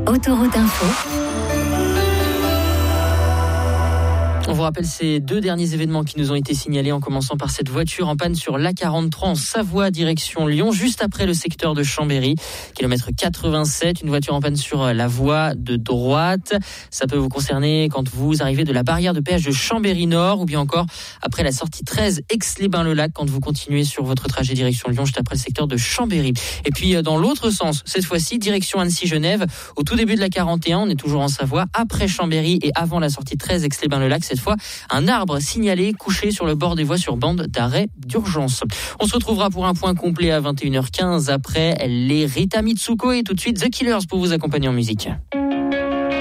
Autoroute Info. On vous rappelle ces deux derniers événements qui nous ont été signalés, en commençant par cette voiture en panne sur l'A43 en Savoie, direction Lyon, juste après le secteur de Chambéry, kilomètre 87, une voiture en panne sur la voie de droite. Ça peut vous concerner quand vous arrivez de la barrière de péage de Chambéry-Nord, ou bien encore après la sortie 13 Aix-les-Bains-le-Lac, quand vous continuez sur votre trajet direction Lyon, juste après le secteur de Chambéry. Et puis dans l'autre sens, cette fois-ci, direction Annecy-Genève, au tout début de la 41, on est toujours en Savoie, après Chambéry et avant la sortie 13 Aix-les-Bains-le-Lac, cette fois, un arbre signalé couché sur le bord des voies sur bande d'arrêt d'urgence. On se retrouvera pour un point complet à 21h15 après les Rita Mitsuko et tout de suite The Killers pour vous accompagner en musique.